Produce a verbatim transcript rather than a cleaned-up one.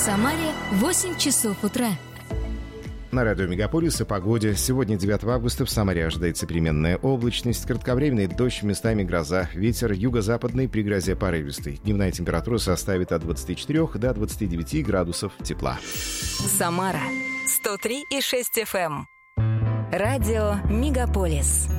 Самаре восемь часов утра. На радио «Мегаполис» о погоде. Сегодня, девятого августа, в Самаре ожидается переменная облачность, кратковременный дождь, местами гроза. Ветер юго-западный, при грозе порывистый. Дневная температура составит от двадцати четырёх до двадцати девяти градусов тепла. Самара сто три и шесть эф эм. Радио «Мегаполис».